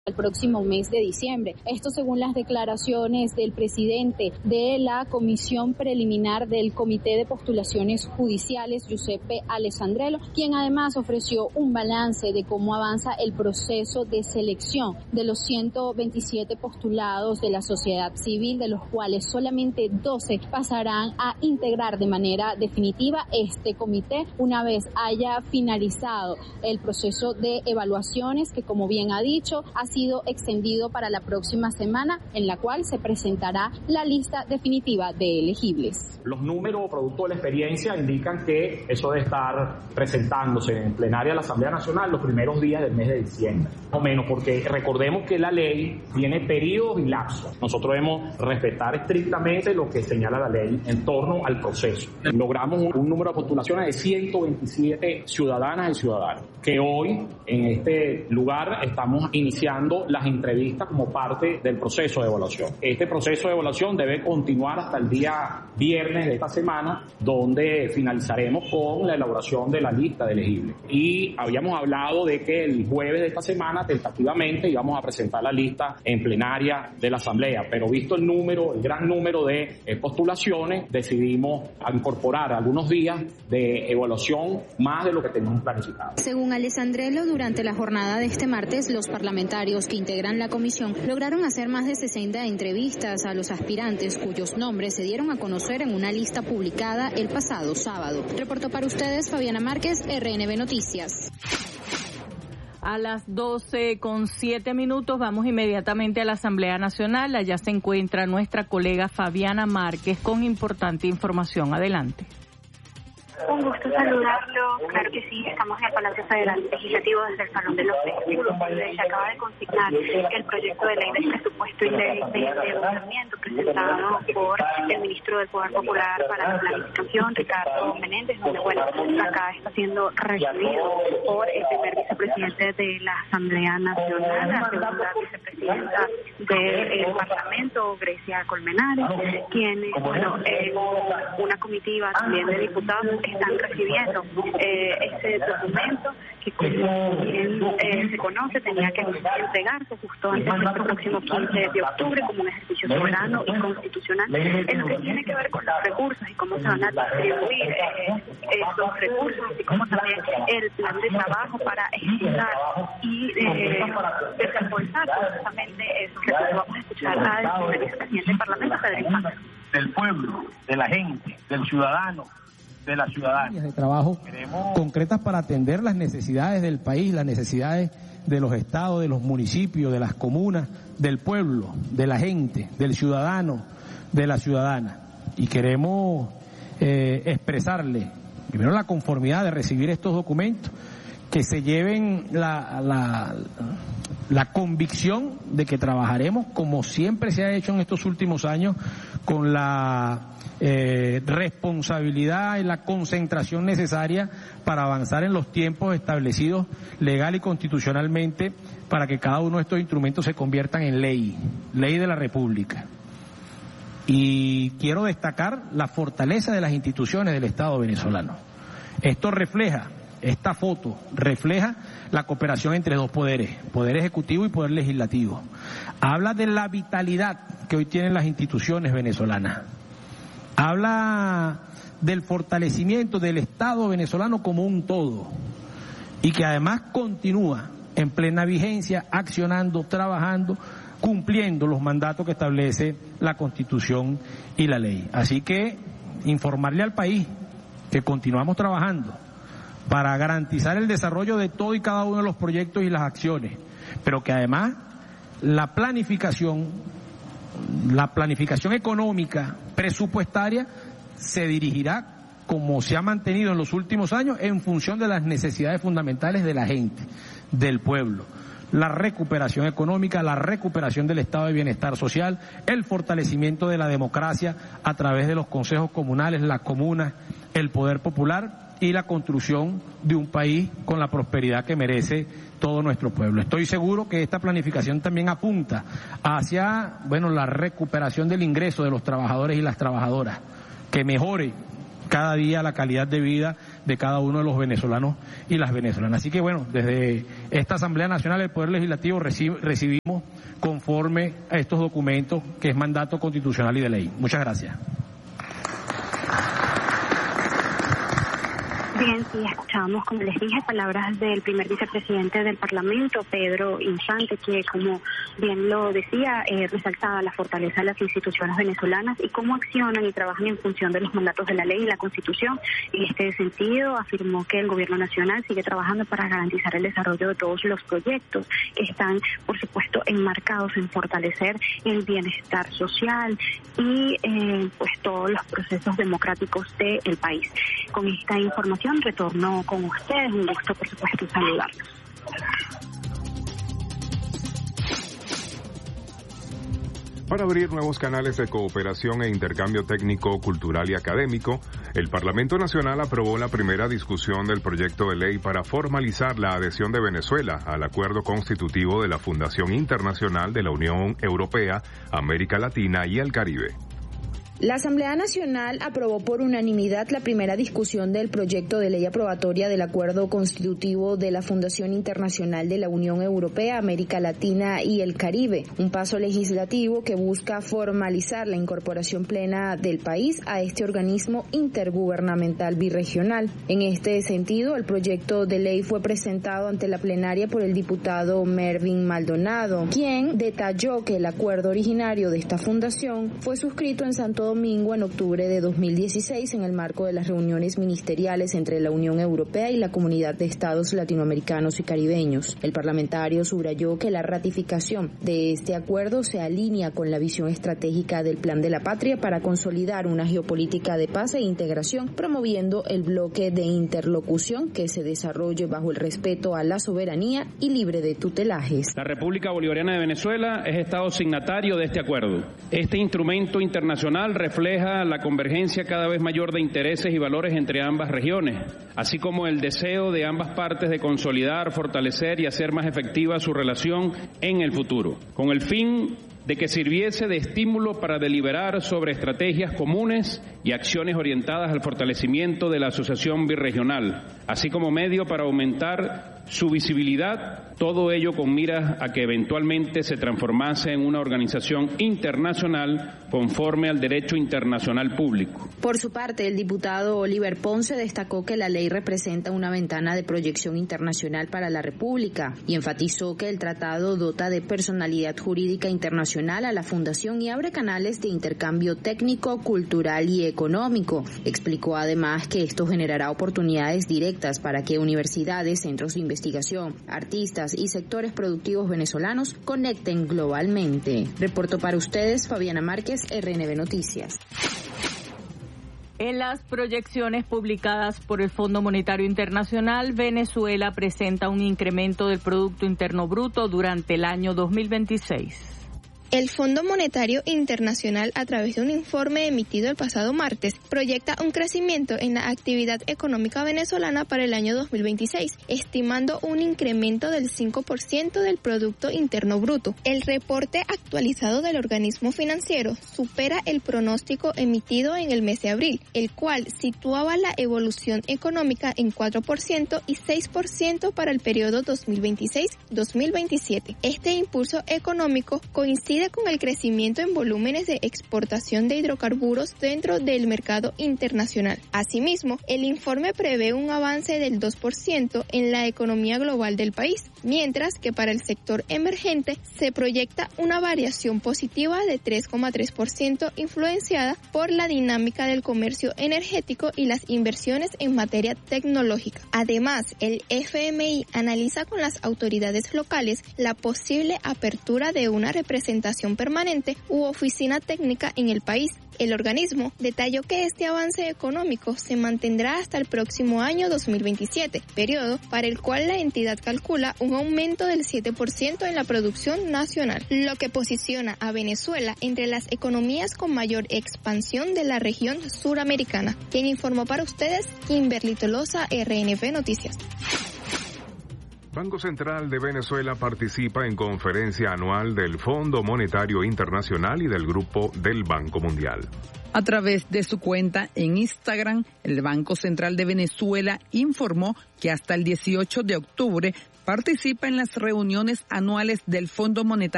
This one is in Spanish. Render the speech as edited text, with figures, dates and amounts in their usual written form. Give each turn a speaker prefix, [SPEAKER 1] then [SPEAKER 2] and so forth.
[SPEAKER 1] el próximo mes de diciembre. Esto según las declaraciones del presidente de la Comisión Preliminar del Comité de Postulaciones Judiciales, Giuseppe Alessandrello, quien además ofreció un balance de cómo avanza el proceso de selección de los 127 postulados de la sociedad civil, de los cuales solamente 12 pasarán a integrar de manera definitiva este comité una vez haya finalizado el proceso de evaluaciones que, como bien ha dicho, ha sido extendido para la próxima semana, en la cual se presentará la lista definitiva de elegibles.
[SPEAKER 2] Los números producto de la experiencia indican que eso debe estar presentándose en plenaria de la Asamblea Nacional los primeros días del mes de diciembre, o menos, porque recordemos que la ley tiene periodos y lapsos. Nosotros debemos respetar estrictamente lo que señala la ley en torno al proceso. Logramos un número de postulaciones de 127 ciudadanas y ciudadanos, que hoy en este lugar estamos iniciando las entrevistas como parte del proceso de evaluación. Este proceso de evaluación debe continuar hasta el día viernes de esta semana, donde finalizaremos con la elaboración de la lista de elegibles. Y habíamos hablado de que el jueves de esta semana, tentativamente, íbamos a presentar la lista en plenaria de la Asamblea, pero visto el gran número de postulaciones, decidimos incorporar algunos días de evaluación más de lo que teníamos planificado.
[SPEAKER 1] Según Alessandrello, durante la jornada de este martes, los parlamentarios que integran la comisión lograron hacer más de 60 entrevistas a los aspirantes cuyos nombres se dieron a conocer en una lista publicada el pasado sábado. Reportó para ustedes Fabiana Márquez, RNB Noticias.
[SPEAKER 3] A las 12:07 vamos inmediatamente a la Asamblea Nacional. Allá se encuentra nuestra colega Fabiana Márquez con importante información. Adelante.
[SPEAKER 4] Un gusto saludarlo. Claro que sí, estamos en el Palacio Federal Legislativo desde el Salón de los Vehículos, donde se acaba de consignar el proyecto de ley de presupuesto y de endeudamiento presentado por el ministro del Poder Popular para la Planificación, Ricardo Menéndez, donde, acá está siendo recibido por el primer vicepresidente de la Asamblea Nacional, la segunda vicepresidenta del Parlamento, Grecia Colmenares, quienes, una comitiva también de diputados están recibiendo ese documento que, como bien se conoce, tenía que entregarse justo antes del próximo 15 de octubre como un ejercicio soberano y constitucional en lo que tiene que ver con los recursos y cómo se van a distribuir esos recursos, así como también el plan de trabajo para ejecutar y desembolsar precisamente esos recursos. Vamos a escuchar al vicepresidente del Parlamento, Pedro Infante.
[SPEAKER 5] Del pueblo, de la gente, del ciudadano, de la ciudadanía.
[SPEAKER 6] De trabajo concretas para atender las necesidades del país, las necesidades de los estados, de los municipios, de las comunas, del pueblo, de la gente, del ciudadano, de la ciudadana. Y queremos expresarle primero la conformidad de recibir estos documentos, que se lleven la convicción de que trabajaremos como siempre se ha hecho en estos últimos años, con la responsabilidad y la concentración necesaria para avanzar en los tiempos establecidos legal y constitucionalmente, para que cada uno de estos instrumentos se conviertan en ley de la República. Y quiero destacar la fortaleza de las instituciones del Estado venezolano. Esta foto refleja la cooperación entre dos poderes, poder ejecutivo y poder legislativo. Habla de la vitalidad que hoy tienen las instituciones venezolanas. Habla del fortalecimiento del Estado venezolano como un todo, y que además continúa en plena vigencia, accionando, trabajando, cumpliendo los mandatos que establece la Constitución y la ley. Así que informarle al país que continuamos trabajando para garantizar el desarrollo de todo y cada uno de los proyectos y las acciones, pero que además la planificación económica, presupuestaria, se dirigirá, como se ha mantenido en los últimos años, en función de las necesidades fundamentales de la gente, del pueblo. La recuperación económica, la recuperación del estado de bienestar social, el fortalecimiento de la democracia a través de los consejos comunales, las comunas, el poder popular y la construcción de un país con la prosperidad que merece todo nuestro pueblo. Estoy seguro que esta planificación también apunta hacia, la recuperación del ingreso de los trabajadores y las trabajadoras, que mejore cada día la calidad de vida de cada uno de los venezolanos y las venezolanas. Así que bueno, desde esta Asamblea Nacional del Poder Legislativo recibimos conforme a estos documentos, que es mandato constitucional y de ley. Muchas gracias.
[SPEAKER 4] Bien, sí, escuchamos, como les dije, palabras del primer vicepresidente del Parlamento, Pedro Infante, que, como bien lo decía, resaltaba la fortaleza de las instituciones venezolanas y cómo accionan y trabajan en función de los mandatos de la ley y la Constitución. En este sentido, afirmó que el Gobierno Nacional sigue trabajando para garantizar el desarrollo de todos los proyectos que están, por supuesto, enmarcados en fortalecer el bienestar social y pues todos los procesos democráticos del país. Con esta información retorno con ustedes. Un gusto, por supuesto, saludarlos.
[SPEAKER 7] Para abrir nuevos canales de cooperación e intercambio técnico, cultural y académico, el Parlamento Nacional aprobó la primera discusión del proyecto de ley para formalizar la adhesión de Venezuela al acuerdo constitutivo de la Fundación Internacional de la Unión Europea, América Latina y el Caribe.
[SPEAKER 8] La Asamblea Nacional aprobó por unanimidad la primera discusión del proyecto de ley aprobatoria del Acuerdo Constitutivo de la Fundación Internacional de la Unión Europea, América Latina y el Caribe, un paso legislativo que busca formalizar la incorporación plena del país a este organismo intergubernamental birregional. En este sentido, el proyecto de ley fue presentado ante la plenaria por el diputado Mervin Maldonado, quien detalló que el acuerdo originario de esta fundación fue suscrito en Santo Domingo en octubre de 2016 en el marco de las reuniones ministeriales entre la Unión Europea y la Comunidad de Estados Latinoamericanos y Caribeños. El parlamentario subrayó que la ratificación de este acuerdo se alinea con la visión estratégica del Plan de la Patria para consolidar una geopolítica de paz e integración, promoviendo el bloque de interlocución que se desarrolle bajo el respeto a la soberanía y libre de tutelajes.
[SPEAKER 9] La República Bolivariana de Venezuela es Estado signatario de este acuerdo. Este instrumento internacional refleja la convergencia cada vez mayor de intereses y valores entre ambas regiones, así como el deseo de ambas partes de consolidar, fortalecer y hacer más efectiva su relación en el futuro, con el fin de que sirviese de estímulo para deliberar sobre estrategias comunes y acciones orientadas al fortalecimiento de la asociación birregional, así como medio para aumentar su visibilidad, todo ello con miras a que eventualmente se transformase en una organización internacional conforme al derecho internacional público.
[SPEAKER 8] Por su parte, el diputado Oliver Ponce destacó que la ley representa una ventana de proyección internacional para la República y enfatizó que el tratado dota de personalidad jurídica internacional a la Fundación y abre canales de intercambio técnico, cultural y económico. Explicó además que esto generará oportunidades directas para que universidades, centros de investigación, artistas y sectores productivos venezolanos conecten globalmente. Reportó para ustedes Fabiana Márquez, RNB Noticias.
[SPEAKER 3] En las proyecciones publicadas por el Fondo Monetario Internacional, Venezuela presenta un incremento del Producto Interno Bruto durante el año 2026.
[SPEAKER 10] El Fondo Monetario Internacional, a través de un informe emitido el pasado martes, proyecta un crecimiento en la actividad económica venezolana para el año 2026, estimando un incremento del 5% del Producto Interno Bruto. El reporte actualizado del organismo financiero supera el pronóstico emitido en el mes de abril, el cual situaba la evolución económica en 4% y 6% para el periodo 2026-2027. Este impulso económico coincide con el crecimiento en volúmenes de exportación de hidrocarburos dentro del mercado internacional. Asimismo, el informe prevé un avance del 2% en la economía global del país, mientras que para el sector emergente se proyecta una variación positiva de 3,3% influenciada por la dinámica del comercio energético y las inversiones en materia tecnológica. Además, el FMI analiza con las autoridades locales la posible apertura de una representación permanente u oficina técnica en el país. El organismo detalló que este avance económico se mantendrá hasta el próximo año 2027, periodo para el cual la entidad calcula un aumento del 7% en la producción nacional, lo que posiciona a Venezuela entre las economías con mayor expansión de la región suramericana. Quien informó para ustedes, Kimberly Tolosa, RNB Noticias.
[SPEAKER 7] Banco Central de Venezuela participa en conferencia anual del Fondo Monetario Internacional y del Grupo del Banco Mundial.
[SPEAKER 11] A través de su cuenta en Instagram, el Banco Central de Venezuela informó que hasta el 18 de octubre participa en las reuniones anuales del Fondo Monetario